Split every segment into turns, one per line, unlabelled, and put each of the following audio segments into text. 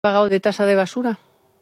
pagado de tasa de basura?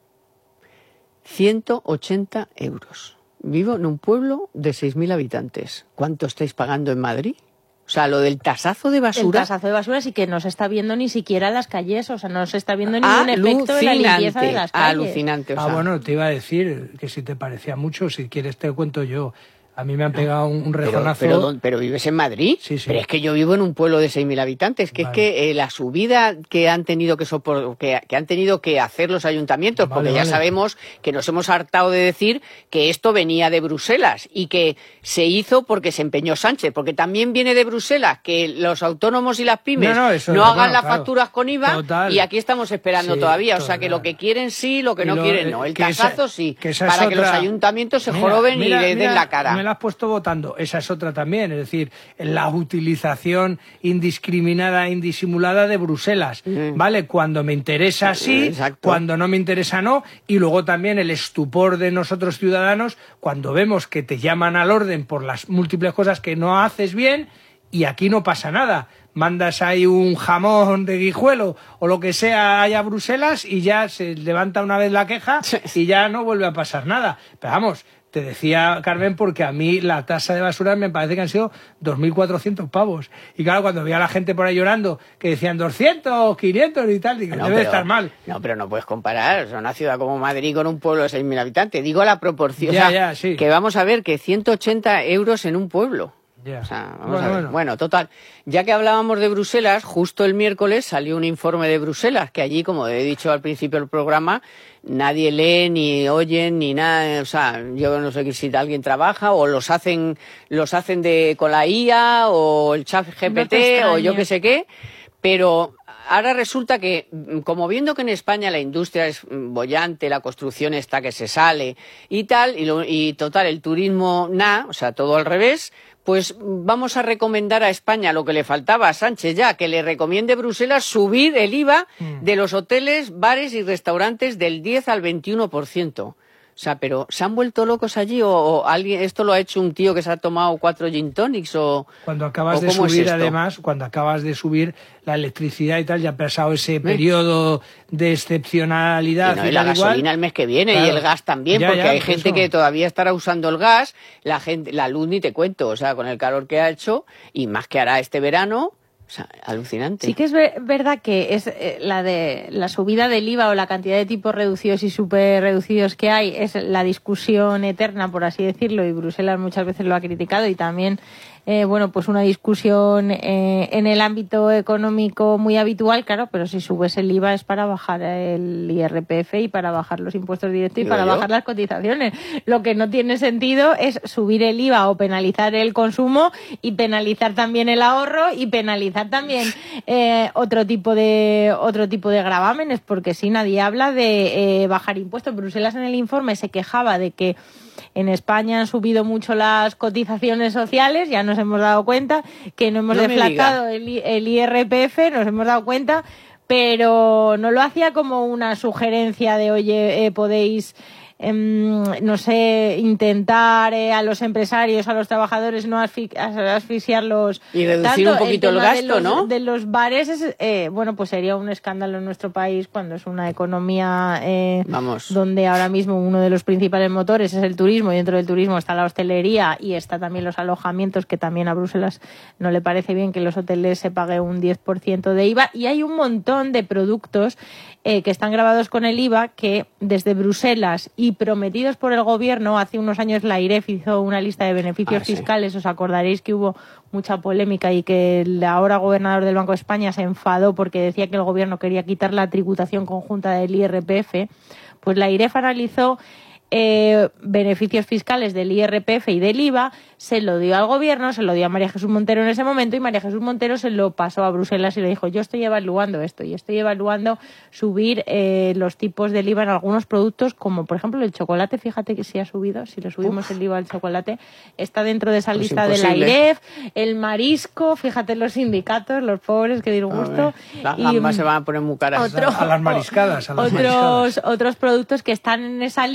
180 euros. Vivo en un pueblo de 6.000 habitantes. ¿Cuánto estáis pagando en Madrid? O sea, lo del tasazo de basura...
El tasazo de basura sí que no se está viendo ni siquiera las calles, o sea, no se está viendo ningún efecto de la limpieza de las calles.
Alucinante. O sea.
Bueno, te iba a decir que si te parecía mucho, si quieres te cuento yo. A mí me han pegado un rejonazo.
Pero vives en Madrid.
Sí, sí.
Pero es que yo vivo en un pueblo de 6.000 habitantes, que vale. Es que la subida que han tenido que han tenido que hacer los ayuntamientos, porque ya sabemos que nos hemos hartado de decir que esto venía de Bruselas y que se hizo porque se empeñó Sánchez, porque también viene de Bruselas que los autónomos y las pymes no hagan las facturas con IVA. Total. Y aquí estamos esperando todavía. O sea, que lo que quieren sí, lo que no quieren no. El tasazo sí, para que los ayuntamientos se joroben y le den la cara.
Me la has puesto votando, esa es otra también, es decir, la utilización indiscriminada, indisimulada de Bruselas, ¿vale? Cuando me interesa sí, cuando no me interesa no, y luego también el estupor de nosotros ciudadanos cuando vemos que te llaman al orden por las múltiples cosas que no haces bien y aquí no pasa nada. Mandas ahí un jamón de Guijuelo o lo que sea allá a Bruselas y ya se levanta una vez la queja y ya no vuelve a pasar nada. Pero vamos, te decía, Carmen, porque a mí la tasa de basura me parece que han sido 2.400 pavos. Y claro, cuando veía a la gente por ahí llorando, que decían 200, 500 y tal, digo, debe estar mal.
No, pero no puedes comparar. O sea, una ciudad como Madrid con un pueblo de 6.000 habitantes. Digo la proporción.
Sí.
Que vamos a ver que 180 euros en un pueblo.
Yeah.
O sea, vamos a ver. Bueno, total. Ya que hablábamos de Bruselas, justo el miércoles salió un informe de Bruselas, que allí, como he dicho al principio del programa, nadie lee, ni oye, ni nada. O sea, yo no sé si alguien trabaja o los hacen con la IA o el chat GPT o yo qué sé qué. Pero ahora resulta que, como viendo que en España la industria es boyante, la construcción está que se sale y tal, y total, el turismo o sea, todo al revés, pues vamos a recomendar a España lo que le faltaba a Sánchez ya, que le recomiende Bruselas subir el IVA de los hoteles, bares y restaurantes del 10 al 21%. O sea, pero ¿se han vuelto locos allí o alguien esto lo ha hecho un tío que se ha tomado 4 gin tonics o
cuando acabas de subir además, cuando acabas de subir la electricidad y tal, ya ha pasado ese periodo de excepcionalidad
y la gasolina el mes que viene y el gas también, porque hay gente que todavía estará usando el gas, la luz ni te cuento, o sea, con el calor que ha hecho y más que hará este verano. O sea, alucinante.
Sí que es verdad que es la subida del IVA o la cantidad de tipos reducidos y súper reducidos que hay es la discusión eterna, por así decirlo, y Bruselas muchas veces lo ha criticado y también pues una discusión en el ámbito económico muy habitual, claro, pero si subes el IVA es para bajar el IRPF y para bajar los impuestos directos y para bajar las cotizaciones. Lo que no tiene sentido es subir el IVA o penalizar el consumo y penalizar también el ahorro y penalizar también otro tipo de gravámenes, porque si nadie habla de bajar impuestos. Bruselas en el informe se quejaba de que en España han subido mucho las cotizaciones sociales, ya nos hemos dado cuenta que no hemos deflactado el IRPF, nos hemos dado cuenta, pero no lo hacía como una sugerencia de, oye, podéis, no sé, intentar a los empresarios, a los trabajadores no asfixiarlos
y reducir
tanto.
Un poquito el gasto, ¿no?
De los bares pues sería un escándalo en nuestro país cuando es una economía donde ahora mismo uno de los principales motores es el turismo y dentro del turismo está la hostelería y está también los alojamientos, que también a Bruselas no le parece bien que los hoteles se pague un 10% de IVA, y hay un montón de productos que están grabados con el IVA que desde Bruselas y prometidos por el gobierno, hace unos años la IREF hizo una lista de beneficios fiscales, os acordaréis que hubo mucha polémica y que el ahora gobernador del Banco de España se enfadó porque decía que el gobierno quería quitar la tributación conjunta del IRPF, pues la IREF analizó beneficios fiscales del IRPF y del IVA, se lo dio al gobierno, se lo dio a María Jesús Montero en ese momento y María Jesús Montero se lo pasó a Bruselas y le dijo, yo estoy evaluando esto y estoy evaluando subir los tipos del IVA en algunos productos, como por ejemplo el chocolate. Fíjate que sí ha subido, si le subimos el IVA al chocolate, está dentro de esa lista de la IREF, el marisco, fíjate los sindicatos, los pobres, que disgusto.
Las gambas se van a poner muy caras
a las mariscadas.
Otros productos que están en esa lista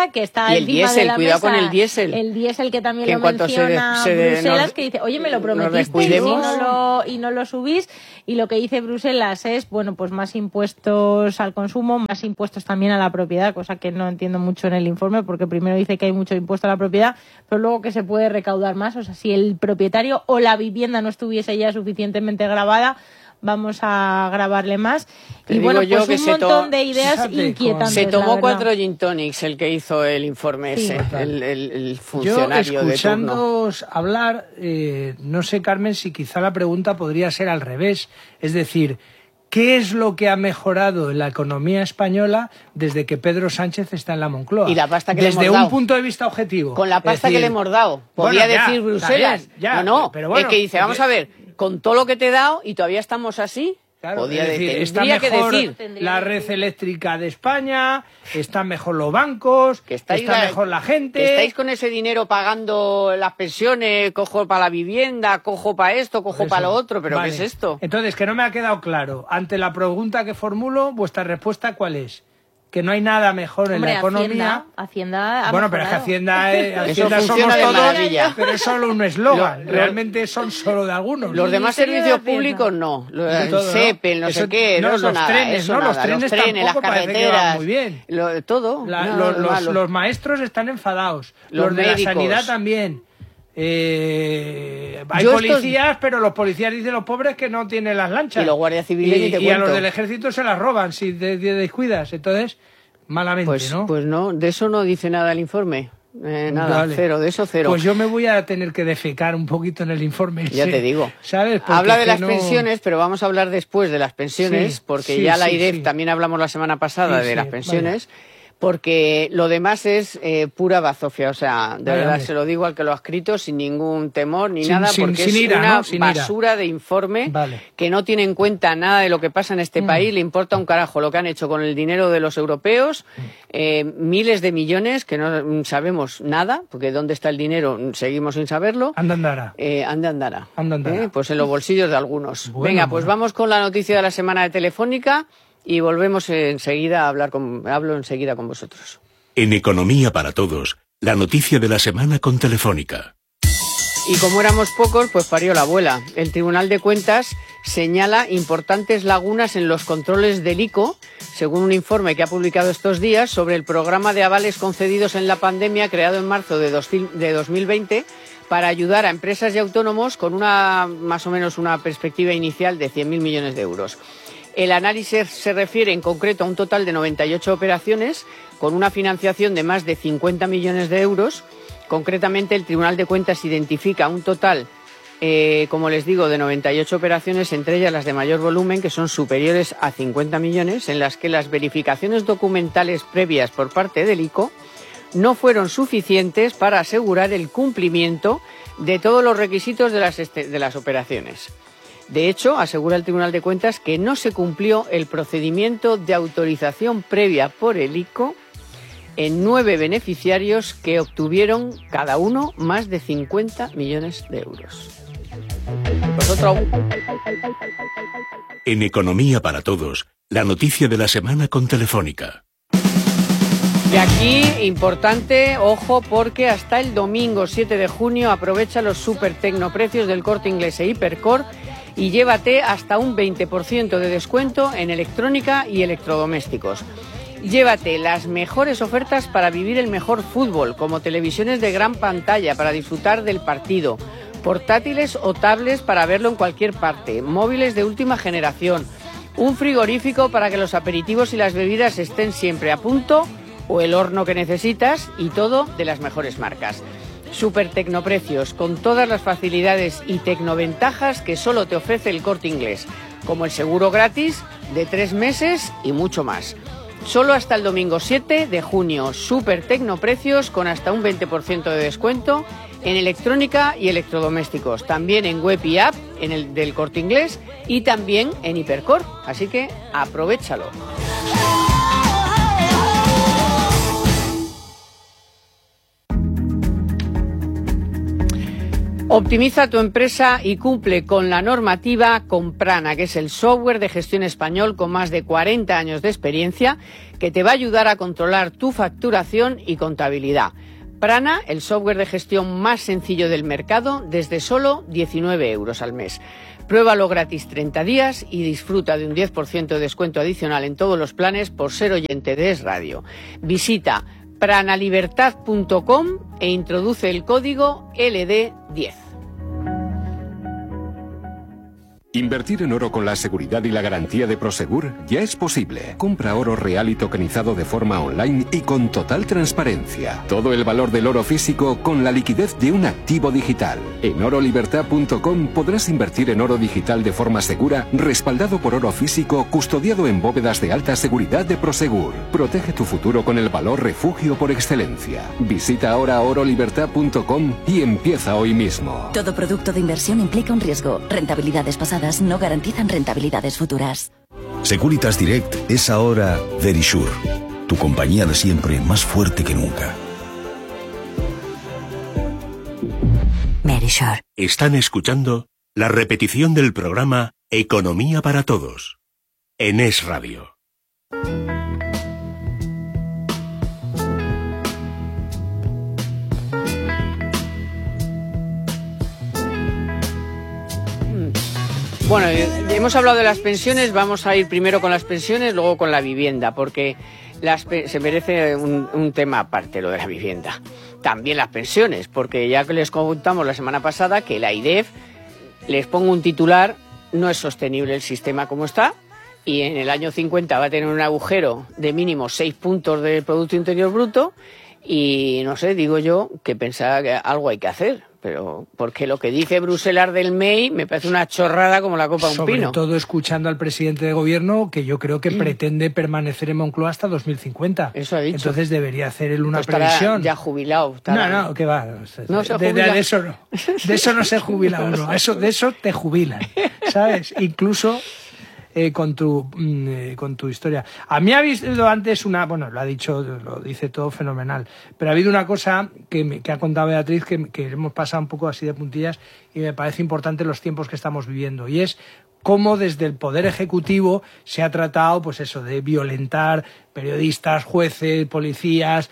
mesa, que está
y el
encima
diésel,
de la
cuidado
mesa.
Con el diésel.
El diésel que también lo menciona Bruselas, que dice, oye, me lo prometiste y no lo subís. Y lo que dice Bruselas es, bueno, pues más impuestos al consumo, más impuestos también a la propiedad, cosa que no entiendo mucho en el informe, porque primero dice que hay mucho impuesto a la propiedad, pero luego que se puede recaudar más. O sea, si el propietario o la vivienda no estuviese ya suficientemente gravada, vamos a grabarle más. Y bueno, pues un montón de ideas inquietantes.
Se tomó 4 gin tonics el que hizo el informe ese, el funcionario de turno.
Escuchándoos hablar, no sé, Carmen, si quizá la pregunta podría ser al revés. Es decir, ¿qué es lo que ha mejorado en la economía española desde que Pedro Sánchez está en la Moncloa?
Y la pasta que
desde
le hemos dado.
Un punto de vista objetivo.
Con la pasta que le hemos dado. Podría decir Bruselas.
Pero bueno,
es que dice, vamos a ver, con todo lo que te he dado y todavía estamos así.
Claro, podría decir, está mejor la red eléctrica de España, están mejor los bancos, está mejor la gente.
Que estáis con ese dinero pagando las pensiones, cojo para la vivienda, cojo para esto, cojo para lo otro, pero ¿qué es esto?
Entonces, que no me ha quedado claro. Ante la pregunta que formulo, ¿vuestra respuesta cuál es? Que no hay nada mejor en la economía.
Hacienda
bueno, pero es que Hacienda somos todos, pero es solo un eslogan. Realmente son solo de algunos.
Los demás servicios públicos no. El SEPE, no sé qué, no son nada.
Los trenes,
las carreteras,
muy bien.
Todo.
Los maestros están enfadados. Los de la sanidad también. Hay policías, pero los policías dicen los pobres que no tienen las lanchas.
Y los guardias civiles
y a los del ejército se las roban si te descuidas. Entonces, malamente, ¿no?
Pues no, de eso no dice nada el informe. Nada, cero, de eso cero.
Pues yo me voy a tener que defecar un poquito en el informe.
Ya te digo.
¿Sabes?
Habla de las pensiones, pero vamos a hablar después de las pensiones, porque ya la IREF también hablamos la semana pasada de las pensiones. Vaya. Porque lo demás es pura bazofia, o sea, de verdad se lo digo al que lo ha escrito sin ningún temor ni nada, porque es una basura de informe que no tiene en cuenta nada de lo que pasa en este país, le importa un carajo lo que han hecho con el dinero de los europeos, miles de millones que no sabemos nada, porque dónde está el dinero seguimos sin saberlo.
Andará.
Pues en los bolsillos de algunos. Venga, pues vamos con la noticia de la semana de Telefónica. Y volvemos enseguida a hablo enseguida con vosotros.
En Economía para Todos, la noticia de la semana con Telefónica.
Y como éramos pocos, pues parió la abuela. El Tribunal de Cuentas señala importantes lagunas en los controles del ICO, según un informe que ha publicado estos días sobre el programa de avales concedidos en la pandemia creado en marzo de 2020 para ayudar a empresas y autónomos con más o menos una perspectiva inicial de 100.000 millones de euros. El análisis se refiere en concreto a un total de 98 operaciones con una financiación de más de 50 millones de euros. Concretamente, el Tribunal de Cuentas identifica un total, como les digo, de 98 operaciones, entre ellas las de mayor volumen, que son superiores a 50 millones, en las que las verificaciones documentales previas por parte del ICO no fueron suficientes para asegurar el cumplimiento de todos los requisitos de las operaciones. De hecho, asegura el Tribunal de Cuentas que no se cumplió el procedimiento de autorización previa por el ICO en 9 beneficiarios que obtuvieron cada uno más de 50 millones de euros. ¿Vosotros?
En Economía para Todos, la noticia de la semana con Telefónica.
Y aquí, importante, ojo, porque hasta el domingo 7 de junio aprovecha los super tecnoprecios del Corte Inglés e Hipercor y llévate hasta un 20% de descuento en electrónica y electrodomésticos. Llévate las mejores ofertas para vivir el mejor fútbol, como televisiones de gran pantalla para disfrutar del partido, portátiles o tablets para verlo en cualquier parte, móviles de última generación, un frigorífico para que los aperitivos y las bebidas estén siempre a punto, o el horno que necesitas, y todo de las mejores marcas. Super tecnoprecios, con todas las facilidades y tecnoventajas que solo te ofrece el Corte Inglés, como el seguro gratis de 3 meses y mucho más. Solo hasta el domingo 7 de junio, super tecnoprecios con hasta un 20% de descuento en electrónica y electrodomésticos, también en web y app en el del Corte Inglés y también en Hipercor, así que aprovéchalo. Optimiza tu empresa y cumple con la normativa con Prana, que es el software de gestión español con más de 40 años de experiencia que te va a ayudar a controlar tu facturación y contabilidad. Prana, el software de gestión más sencillo del mercado, desde solo 19 euros al mes. Pruébalo gratis 30 días y disfruta de un 10% de descuento adicional en todos los planes por ser oyente de Es Radio. Visita pranalibertad.com e introduce el código LD10.
Invertir en oro con la seguridad y la garantía de Prosegur ya es posible. Compra oro real y tokenizado de forma online y con total transparencia. Todo el valor del oro físico con la liquidez de un activo digital. En orolibertad.com podrás invertir en oro digital de forma segura, respaldado por oro físico, custodiado en bóvedas de alta seguridad de Prosegur. Protege tu futuro con el valor refugio por excelencia. Visita ahora orolibertad.com y empieza hoy mismo.
Todo producto de inversión implica un riesgo. Rentabilidades pasadas no garantizan rentabilidades futuras.
Securitas Direct es ahora Verisure, tu compañía de siempre más fuerte que nunca.
Verisure.
Están escuchando la repetición del programa Economía para Todos, en Es Radio.
Bueno, hemos hablado de las pensiones, vamos a ir primero con las pensiones, luego con la vivienda, porque se merece un tema aparte lo de la vivienda. También las pensiones, porque ya que les contamos la semana pasada que la AIREF, les pongo un titular, no es sostenible el sistema como está, y en el año 50 va a tener un agujero de mínimo 6 puntos del Producto Interior Bruto, y no sé, digo yo que pensaba que algo hay que hacer. Pero porque lo que dice Bruselas del MEI me parece una chorrada como la copa de un pino.
Sobre todo escuchando al presidente de gobierno, que yo creo que pretende permanecer en Moncloa hasta 2050.
Eso ha dicho.
Entonces debería hacer él una
pues
previsión.
Ya jubilado.
No, que va.
No se jubila.
De eso no. De eso no se jubila uno. De eso te jubilan, ¿sabes? Incluso con tu historia. A mí ha habido antes lo dice todo fenomenal, pero ha habido una cosa que ha contado Beatriz que hemos pasado un poco así de puntillas y me parece importante los tiempos que estamos viviendo, y es cómo desde el Poder Ejecutivo se ha tratado, pues eso, de violentar periodistas, jueces, policías,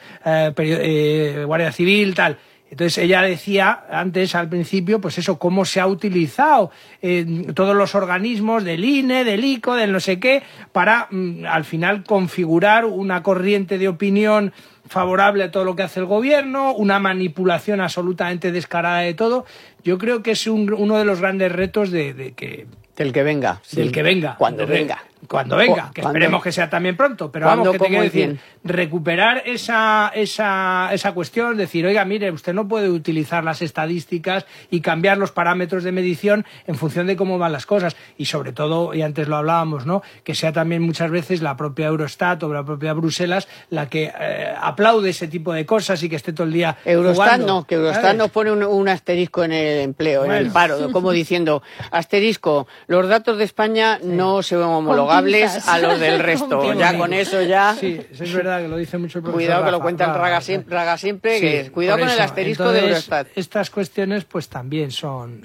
Guardia Civil, tal. Entonces ella decía antes, al principio, pues eso, cómo se ha utilizado todos los organismos del INE, del ICO, del no sé qué, para al final configurar una corriente de opinión favorable a todo lo que hace el gobierno, una manipulación absolutamente descarada de todo. Yo creo que es uno de los grandes retos del que venga. Del que venga.
Cuando venga.
Cuando venga, que esperemos que sea también pronto, pero vamos, que te quiero decir, recuperar esa cuestión, decir, oiga, mire, usted no puede utilizar las estadísticas y cambiar los parámetros de medición en función de cómo van las cosas, y sobre todo, y antes lo hablábamos, ¿no?, que sea también muchas veces la propia Eurostat o la propia Bruselas la que aplaude ese tipo de cosas y que esté todo el día
Eurostat
jugando,
no, que Eurostat nos pone un asterisco en el empleo, bueno, en el paro, como diciendo, asterisco, los datos de España no se ven homologables a los del resto. Ya con eso ya.
Sí, es verdad que lo dice mucho el profesor.
Cuidado que
Rafa,
lo cuenta Raga siempre,
sí,
que cuidado con el asterisco.
Entonces,
de Eurostat.
Estas cuestiones pues también son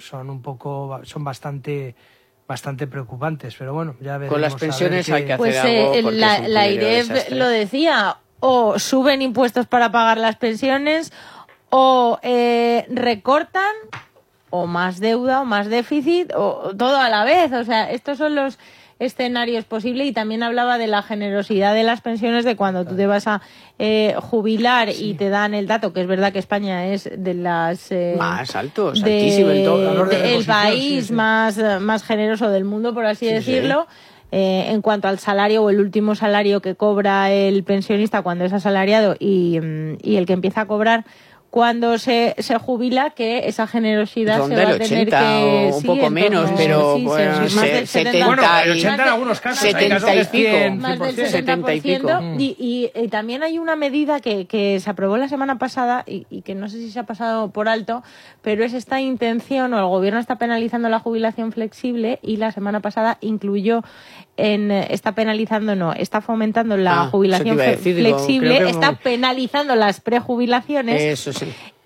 bastante preocupantes, pero bueno, ya veremos.
Con las pensiones hay que hacer
pues,
algo.
La AIREF lo decía, o suben impuestos para pagar las pensiones, o recortan, o más deuda, o más déficit, o todo a la vez. O sea, estos son los escenarios posibles. Y también hablaba de la generosidad de las pensiones, de cuando tú te vas a jubilar y te dan el dato, que es verdad que España es de las
más altos, altísimo
el país más generoso del mundo, por así decirlo. En cuanto al salario o el último salario que cobra el pensionista cuando es asalariado y el que empieza a cobrar cuando se jubila, que esa generosidad se va a tener que...
un poco menos, pero bueno,
más del 70%. Bueno, el 80 en algunos casos.
70 y pico.
Más del 70%. Y también hay una medida que se aprobó la semana pasada y que no sé si se ha pasado por alto, pero es esta intención, o el gobierno está penalizando la jubilación flexible, y la semana pasada incluyó está fomentando la jubilación flexible, está penalizando las prejubilaciones.
Eso sí.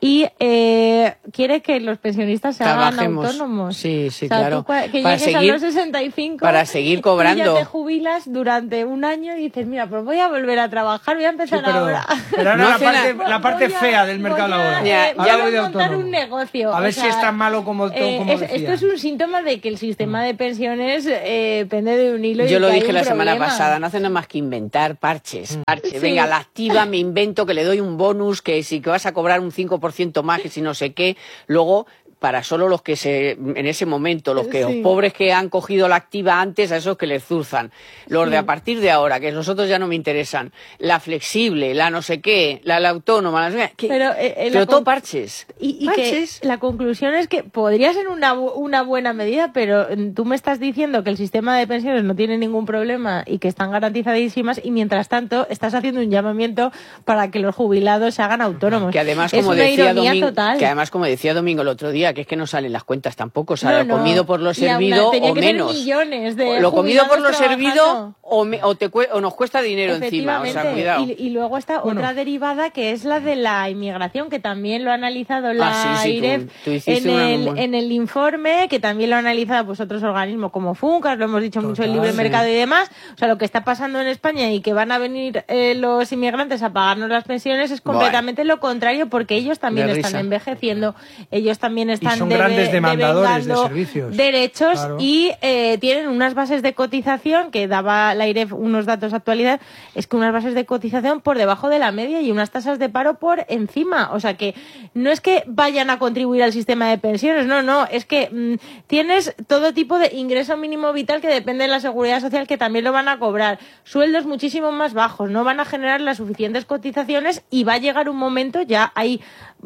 y quiere que los pensionistas se hagan autónomos.
Sí, claro.
Que llegues a los 65
para seguir cobrando.
Y ya te jubilas durante un año y dices, mira, pues voy a volver a trabajar, voy a empezar ahora.
Pero ahora la parte fea del mercado laboral.
Ya voy a montar un negocio.
A ver si es tan malo como decía.
Esto es un síntoma de que el sistema de pensiones pende de un hilo.
Yo lo dije la semana pasada, no hacen nada más que inventar parches.
Sí.
Venga, la activa, me invento que le doy un bonus, que si que vas a cobrar un 5% más, que si no sé qué. Luego, para solo los que en ese momento, los pobres que han cogido la activa antes, a esos que les zuzan. Los de a partir de ahora, que los otros ya no me interesan. La flexible, la no sé qué, la autónoma, pero todo parches.
Y parches. Que la conclusión es que podría ser una buena medida, pero tú me estás diciendo que el sistema de pensiones no tiene ningún problema y que están garantizadísimas, y mientras tanto estás haciendo un llamamiento para que los jubilados se hagan autónomos.
Que además, como decía Domingo el otro día, que es que no salen las cuentas tampoco, o sea, lo comido por lo servido o menos.
Lo
comido por lo servido o nos cuesta dinero encima, o sea, cuidado.
Y luego está otra derivada, que es la de la inmigración, que también lo ha analizado la IREF en el informe, que también lo han analizado pues otros organismos como FUNCAS, lo hemos dicho mucho, el libre mercado y demás. O sea, lo que está pasando en España y que van a venir los inmigrantes a pagarnos las pensiones es completamente lo contrario, porque ellos también están envejeciendo, ellos también están
son grandes demandadores de servicios,
derechos, claro. Y tienen unas bases de cotización, que daba la IREF unos datos de actualidad, es que unas bases de cotización por debajo de la media y unas tasas de paro por encima. O sea, que no es que vayan a contribuir al sistema de pensiones, no, es que tienes todo tipo de ingreso mínimo vital que depende de la seguridad social, que también lo van a cobrar, sueldos muchísimo más bajos, no van a generar las suficientes cotizaciones, y va a llegar un momento, ya hay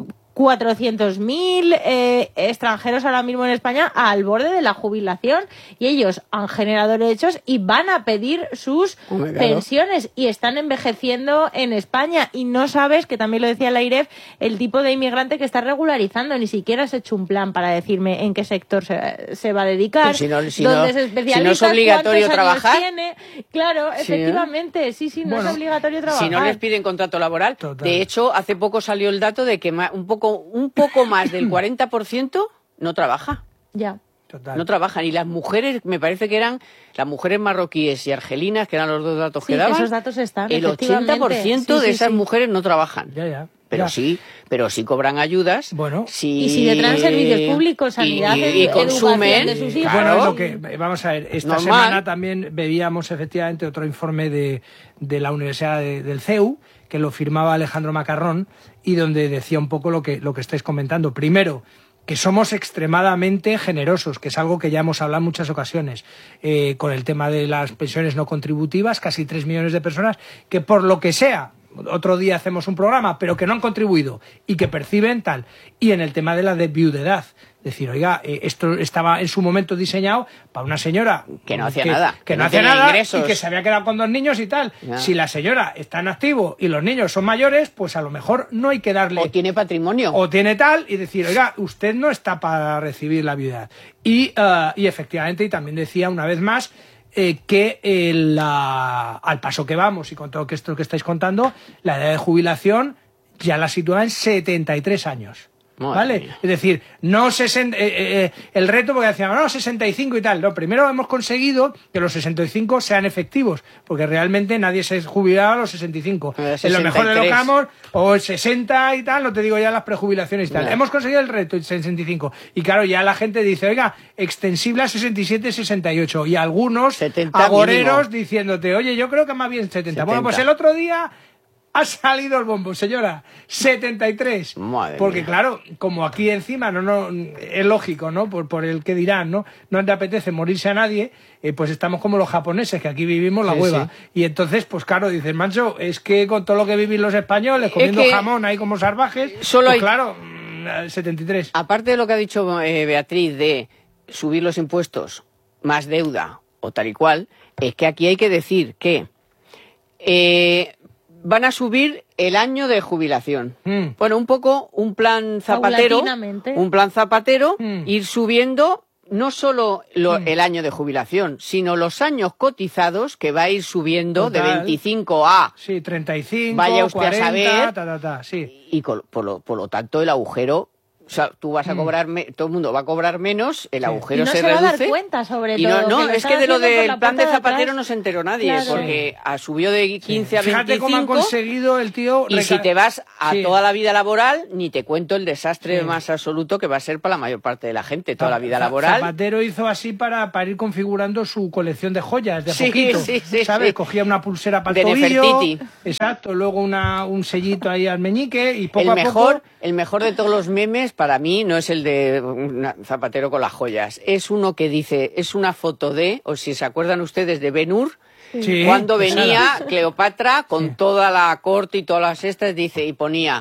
400.000 extranjeros ahora mismo en España al borde de la jubilación, y ellos han generado derechos y van a pedir sus pensiones, y están envejeciendo en España, y no sabes, que también lo decía la IREF, el tipo de inmigrante que está regularizando. Ni siquiera has hecho un plan para decirme en qué sector se va a dedicar, dónde se especializa,
si no es obligatorio trabajar.
Tiene. Claro, efectivamente, sí, no es obligatorio trabajar.
Si no les piden contrato laboral. Total. De hecho, hace poco salió el dato de que un poco más del 40% no trabaja.
Ya.
Total. No trabajan. Y las mujeres, me parece que eran las mujeres marroquíes y argelinas, que eran los dos datos que daban.
Esos datos están,
el 80% de esas mujeres no trabajan. Pero sí cobran ayudas.
Bueno, y si detrás servicios públicos, sanidad,
y consumen
de sus hijos.
Bueno, es lo que vamos a ver. Esta semana también veíamos efectivamente otro informe de la Universidad del CEU, que lo firmaba Alejandro Macarrón, y donde decía un poco lo que estáis comentando. Primero, que somos extremadamente generosos, que es algo que ya hemos hablado en muchas ocasiones, con el tema de las pensiones no contributivas, casi 3 millones de personas que, por lo que sea, otro día hacemos un programa, pero que no han contribuido y que perciben tal. Y en el tema de la viudedad, decir, oiga, esto estaba en su momento diseñado para una señora
que no hacía nada,
que no hacía nada ingresos, y que se había quedado con 2 niños y tal. Si la señora está en activo y los niños son mayores, pues a lo mejor no hay que darle,
o tiene patrimonio,
o tiene tal, y decir, oiga, usted no está para recibir la viudedad. Y efectivamente, y también decía una vez más, que al paso que vamos y con todo esto que estáis contando, la edad de jubilación ya la sitúa en 73 años. ¿Vale? Es decir, no el reto, porque decíamos, 65 y tal. No, primero hemos conseguido que los 65 sean efectivos, porque realmente nadie se jubilaba a los 65. En lo mejor de lo que vamos, o 60 y tal, no te digo ya las prejubilaciones y tal. Hemos conseguido el reto, 65. Y claro, ya la gente dice, oiga, extensible a 67, 68. Y algunos agoreros diciéndote, oye, yo creo que más bien 70. Bueno, pues el otro día ha salido el bombo, señora, 73. Porque claro, como aquí encima no es lógico, ¿no? Por el que dirán, ¿no? No te apetece morirse a nadie, pues estamos como los japoneses, que aquí vivimos la hueva. Y entonces, pues claro, dices, mancho, es que con todo lo que vivís los españoles, comiendo jamón ahí como salvajes, claro, 73.
Aparte de lo que ha dicho Beatriz de subir los impuestos, más deuda o tal y cual, es que aquí hay que decir que van a subir el año de jubilación. Bueno, un poco un plan Zapatero, ir subiendo no solo el año de jubilación, sino los años cotizados, que va a ir subiendo. Total. De 25 a...
Sí, 35,
vaya usted
40,
a saber,
sí.
Y por lo tanto el agujero... O sea, tú vas a cobrar, todo el mundo va a cobrar menos, el agujero se reduce.
Y no se va a dar cuenta, sobre todo.
No, es que de lo del plan de Zapatero no se enteró nadie, claro. Porque subió de 15 a 25.
Fíjate cómo ha conseguido el tío...
Y si te vas a toda la vida laboral, ni te cuento el desastre más absoluto que va a ser para la mayor parte de la gente, toda la vida laboral.
Zapatero hizo así para ir configurando su colección de joyas, de poquito, ¿sabes? Cogía una pulsera para el tobillo,
Nefertiti.
Exacto, luego un sellito ahí al meñique y poco a poco...
El mejor de todos los memes para mí no es el de Zapatero con las joyas. Es uno que dice, es una foto de, o si se acuerdan ustedes de Ben-Hur, cuando venía Cleopatra con toda la corte y todas las estas, dice,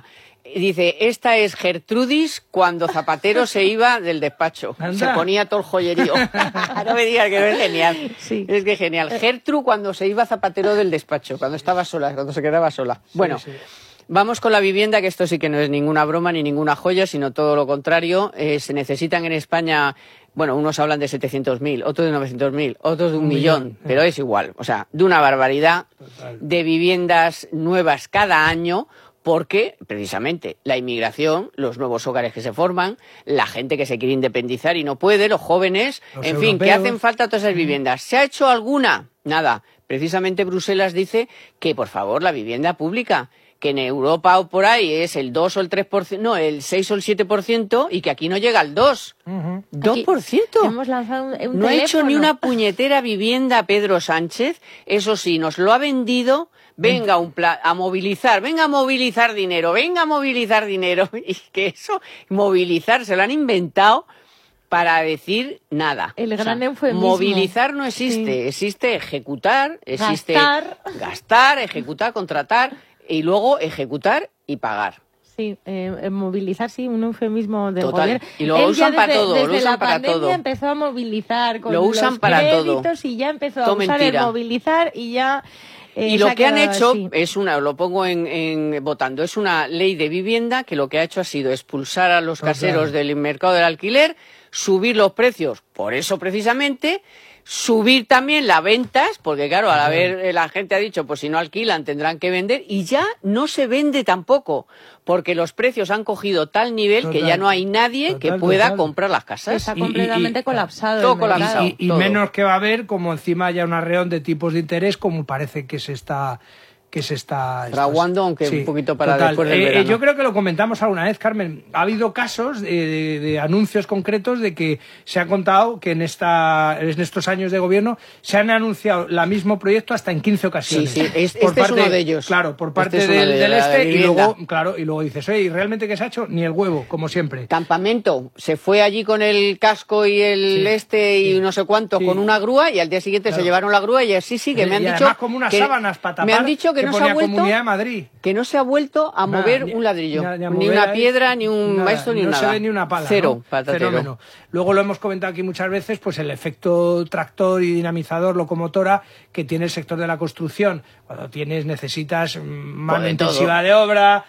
esta es Gertrudis cuando Zapatero se iba del despacho.
Anda.
Se ponía todo el joyerío. No me digas que no es genial.
Sí.
Es que es genial. Gertrude cuando se iba Zapatero del despacho, cuando estaba sola, cuando se quedaba sola. Bueno. Sí. Vamos con la vivienda, que esto sí que no es ninguna broma ni ninguna joya, sino todo lo contrario. Se necesitan en España, bueno, unos hablan de 700.000, otros de 900.000, otros de 1 millón, pero es igual. O sea, de una barbaridad. Total. De viviendas nuevas cada año, porque precisamente la inmigración, los nuevos hogares que se forman, la gente que se quiere independizar y no puede, los jóvenes, en fin, que hacen falta todas esas viviendas. ¿Se ha hecho alguna? Nada. Precisamente Bruselas dice que, por favor, la vivienda pública, que en Europa o por ahí es el 2 o el 3%, no, el 6 o el 7%, y que aquí no llega al 2%. 2%.
Hemos lanzado un teléfono.
No ha hecho ni una puñetera vivienda Pedro Sánchez. Eso sí, nos lo ha vendido. Venga a movilizar dinero. Y que eso, movilizar, se lo han inventado para decir nada.
El gran eufemismo.
Movilizar no existe. Existe ejecutar, existe gastar, ejecutar, contratar, y luego ejecutar y pagar.
Sí, movilizar, sí, un eufemismo del gobierno.
Y lo usan para todo, lo usan para todo.
Desde la pandemia empezó a movilizar con
lo usan
los
para
créditos
todo.
Y ya empezó a usar el movilizar y ya...
y lo que han hecho es lo pongo votando, es una ley de vivienda que lo que ha hecho ha sido expulsar a los caseros del mercado del alquiler, subir los precios, por eso precisamente... Subir también las ventas, porque claro, al haber la gente ha dicho, pues si no alquilan tendrán que vender, y ya no se vende tampoco, porque los precios han cogido tal nivel que ya no hay nadie que pueda comprar las casas.
Está completamente colapsado.
Todo colapsado.
Y menos que va a haber, como encima haya un arreón de tipos de interés, como parece que se está
fraguando, aunque un poquito para después del verano.
Yo creo que lo comentamos alguna vez, Carmen. Ha habido casos de anuncios concretos de que se ha contado que en estos años de gobierno se han anunciado el mismo proyecto hasta en 15 ocasiones.
Sí, este es uno de ellos.
Claro, por parte y luego dices, oye, ¿y realmente qué se ha hecho? Ni el huevo, como siempre.
Campamento, se fue allí con el casco y y no sé cuánto, con una grúa, y al día siguiente se llevaron la grúa y así que me han dicho...
además como unas sábanas para tapar.
Me han dicho que
Comunidad de Madrid.
Que no se ha vuelto a mover un ladrillo, ni una piedra, ni un maestro, ni nada.
No se ve ni una pala.
Cero,
fenómeno. Luego lo hemos comentado aquí muchas veces, pues el efecto tractor y dinamizador, locomotora, que tiene el sector de la construcción. Cuando necesitas mano intensiva de obra,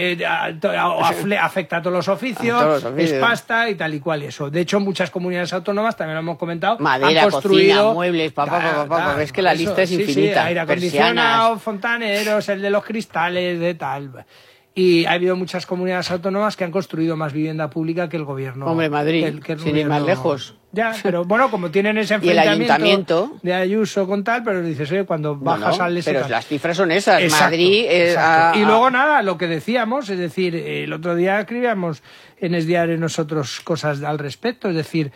afecta a todos los oficios, es pasta y tal y cual y eso. De hecho, muchas comunidades autónomas, también lo hemos comentado,
madera,
han construido...
cocina, muebles, es que la lista es infinita.
Aire acondicionado, fontaneros, el de los cristales, de tal. Y ha habido muchas comunidades autónomas que han construido más vivienda pública que el gobierno.
Hombre, Madrid, sin ir más lejos.
Ya, pero bueno, como tienen ese enfrentamiento de Ayuso con tal, pero dices, oye, cuando bajas al...
Pero las cifras son esas.
Exacto,
Madrid...
y luego nada, lo que decíamos, es decir, el otro día escribíamos en Es Diario nosotros cosas al respecto, es decir,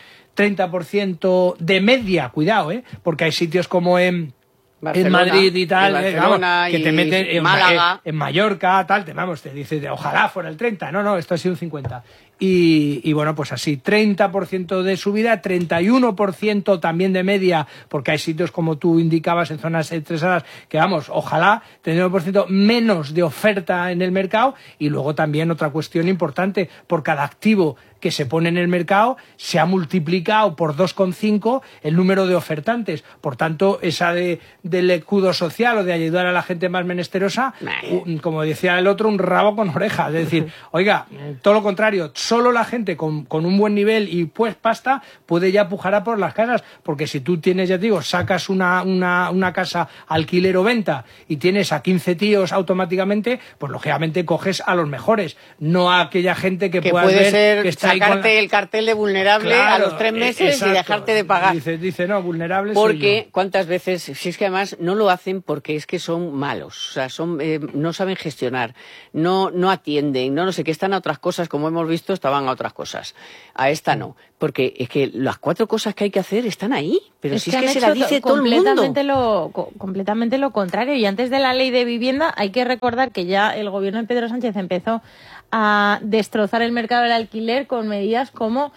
30% de media, cuidado, porque hay sitios como en Madrid y tal, que te meten en
Málaga,
en Mallorca, tal, te dices, ojalá fuera el 30, no, esto ha sido un 50. Y bueno, pues así, 30% de subida, 31% también de media, porque hay sitios como tú indicabas en zonas estresadas, que ojalá, 31% menos de oferta en el mercado, y luego también otra cuestión importante, por cada activo que se pone en el mercado, se ha multiplicado por 2,5 el número de ofertantes. Por tanto, esa del escudo social o de ayudar a la gente más menesterosa, como decía el otro, un rabo con oreja. Es decir, oiga, todo lo contrario, solo la gente con un buen nivel y pues pasta puede ya pujar a por las casas, porque si tú tienes, ya te digo, sacas una casa alquiler o venta y tienes a 15 tíos automáticamente, pues lógicamente coges a los mejores, no a aquella gente que pueda
puede
ver
ser
que está
sacarte
ahí
el cartel de vulnerable a los 3 meses
exacto,
y dejarte de pagar.
Dice no, vulnerable
porque
soy yo.
cuántas veces, si es que además no lo hacen porque es que son malos, o sea, no saben gestionar, no atienden, no sé qué, están a otras cosas, como hemos visto, estaban a otras cosas, a esta no, porque es que las 4 cosas que hay que hacer están ahí, pero si es que se las dice todo el mundo.
Completamente lo contrario, y antes de la ley de vivienda hay que recordar que ya el gobierno de Pedro Sánchez empezó a destrozar el mercado del alquiler con medidas como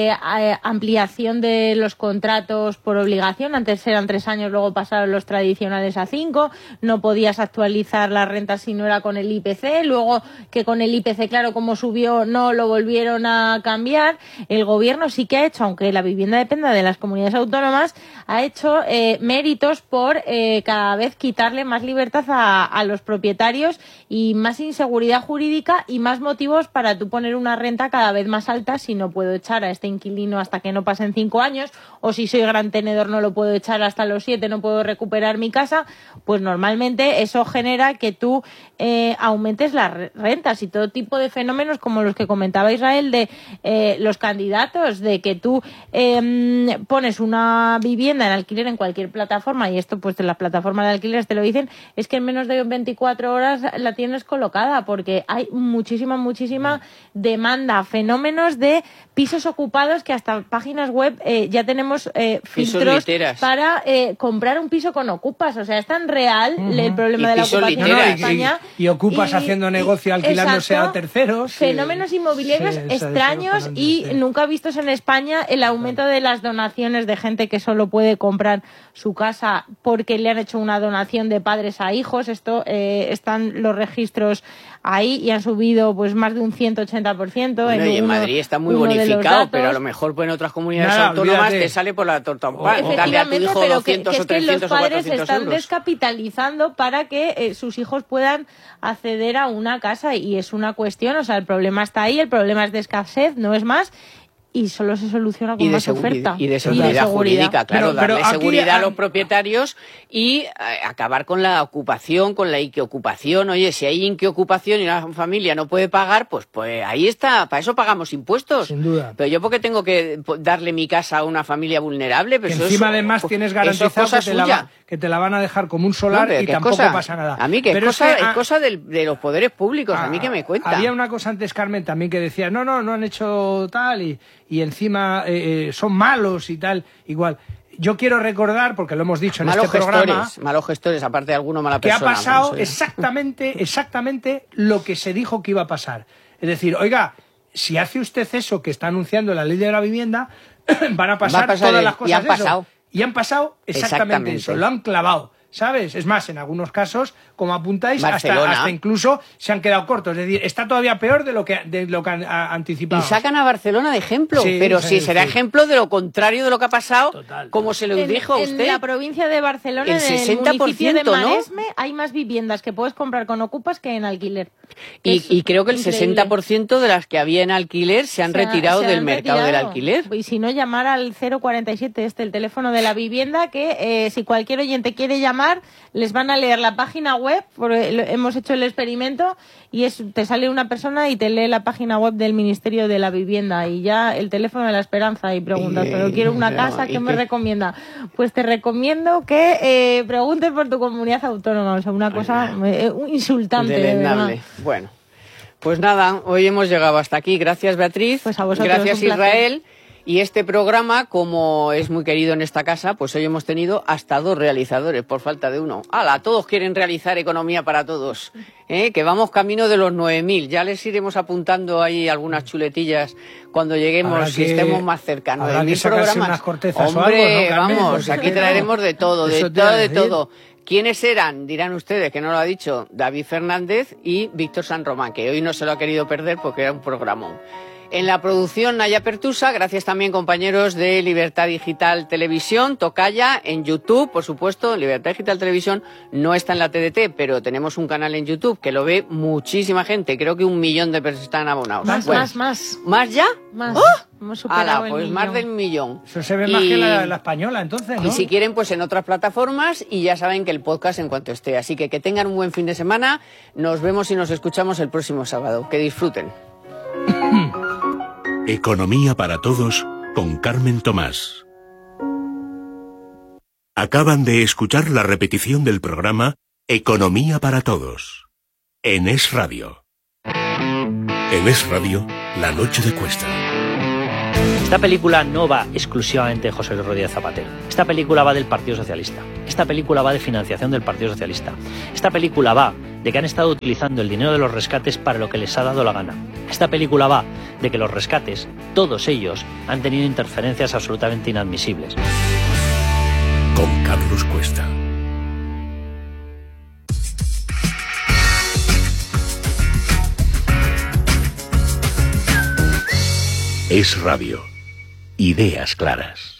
ampliación de los contratos por obligación. Antes eran 3 años, luego pasaron los tradicionales a 5. No podías actualizar la renta si no era con el IPC. Luego, que con el IPC, claro, como subió, no lo volvieron a cambiar. El gobierno sí que ha hecho, aunque la vivienda dependa de las comunidades autónomas, ha hecho méritos por cada vez quitarle más libertad a los propietarios y más inseguridad jurídica y más motivos para tú poner una renta cada vez más alta si no puedo echar a este inquilino hasta que no pasen 5 años, o si soy gran tenedor no lo puedo echar hasta los 7, no puedo recuperar mi casa. Pues normalmente eso genera que tú aumentes las rentas y todo tipo de fenómenos como los que comentaba Israel de los candidatos, de que tú pones una vivienda en alquiler en cualquier plataforma, y esto pues de las plataformas de alquileres te lo dicen, es que en menos de 24 horas la tienes colocada, porque hay muchísima demanda, fenómenos de pisos ocupados, que hasta páginas web ya tenemos filtros para comprar un piso con ocupas. O sea, es tan real el problema de la ocupación en España.
Y ocupas haciendo negocio alquilándose
exacto,
a terceros.
Fenómenos inmobiliarios extraños y nunca vistos en España. El aumento de las donaciones de gente que solo puede comprar su casa porque le han hecho una donación de padres a hijos. Esto están los registros ahí y han subido pues más de un 180%.
Bueno, y en Madrid está muy bonificado, pero a lo mejor pues en otras comunidades autónomas te sale por la torta un pan. Darle a tu hijo 200 o 300 o 400 euros.
Es que los padres están descapitalizando para que sus hijos puedan acceder a una casa, y es una cuestión, o sea, el problema está ahí, el problema es de escasez, no es más. Y solo se soluciona con más oferta.
Y de seguridad jurídica, claro, darle seguridad a los propietarios y acabar con la ocupación, con la inquiocupación. Oye, si hay inquiocupación y una familia no puede pagar, pues ahí está, para eso pagamos impuestos.
Sin duda.
Pero yo, ¿por qué tengo que darle mi casa a una familia vulnerable? Pues
encima además tienes garantizado que te la van a dejar como un solar y tampoco pasa nada.
A mí que es cosa de los poderes públicos, a mí que me cuenta.
Había una cosa antes, Carmen, también que decía, no han hecho tal y encima son malos y tal, igual. Yo quiero recordar, porque lo hemos dicho en este programa...
Malos gestores, aparte de alguno mala persona.
Que ha pasado exactamente lo que se dijo que iba a pasar. Es decir, oiga, si hace usted eso que está anunciando la ley de la vivienda, van a pasar todas las cosas. Y han pasado exactamente eso, lo han clavado, ¿sabes? Es más, en algunos casos, como apuntáis, hasta incluso se han quedado cortos. Es decir, está todavía peor de lo que han anticipado.
Y sacan a Barcelona de ejemplo, pero sí, será ejemplo de lo contrario de lo que ha pasado, como se lo dijo a usted.
En la provincia de Barcelona,
el 60%,
en el municipio de Maresme,
¿no?
hay más viviendas que puedes comprar con ocupas que en alquiler.
Y creo que el 60% de las que había en alquiler se han retirado del mercado del alquiler.
Y si no, llamar al 047, el teléfono de la vivienda, que si cualquier oyente quiere llamar, les van a leer la página web, porque hemos hecho el experimento, y te sale una persona y te lee la página web del Ministerio de la Vivienda, y ya el teléfono de la esperanza, y preguntas, pero quiero una casa, ¿qué me recomienda? Pues te recomiendo que preguntes por tu comunidad autónoma, o sea, una cosa insultante, de verdad.
Bueno, pues nada, hoy hemos llegado hasta aquí. Gracias, Beatriz.
Pues a vosotros,
gracias, Israel. Y este programa, como es muy querido en esta casa, pues hoy hemos tenido hasta 2 realizadores, por falta de uno. ¡Hala! Todos quieren realizar Economía para Todos. Que vamos camino de los 9.000. Ya les iremos apuntando ahí algunas chuletillas cuando lleguemos, si estemos más cerca. 9.000 programas.
Unas cortezas
Hombre,
o algo, ¿no,
vamos, aquí traeremos de todo, de todo. ¿Quiénes eran? Dirán ustedes, que no lo ha dicho, David Fernández y Víctor San Román, que hoy no se lo ha querido perder porque era un programón. En la producción, Naya Pertusa, gracias también, compañeros de Libertad Digital Televisión, Tocaya, en YouTube, por supuesto. Libertad Digital Televisión no está en la TDT, pero tenemos un canal en YouTube que lo ve muchísima gente. Creo que 1 millón de personas están abonados.
Más.
¿Más ya?
Más.
¡Oh!
Hemos superado el
pues
millón.
Más del 1 millón.
Eso se ve más que la española, entonces, ¿no?
Y si quieren, pues en otras plataformas, y ya saben que el podcast en cuanto esté. Así que tengan un buen fin de semana. Nos vemos y nos escuchamos el próximo sábado. Que disfruten.
Economía para todos con Carmen Tomás. Acaban de escuchar la repetición del programa Economía para todos en Es Radio. En Es Radio, la noche de Cuesta.
Esta película no va exclusivamente de José Luis Rodríguez Zapatero. Esta película va del Partido Socialista. Esta película va de financiación del Partido Socialista. Esta película va de que han estado utilizando el dinero de los rescates para lo que les ha dado la gana. Esta película va de que los rescates, todos ellos, han tenido interferencias absolutamente inadmisibles.
Con Carlos Cuesta. Es Radio. Ideas claras.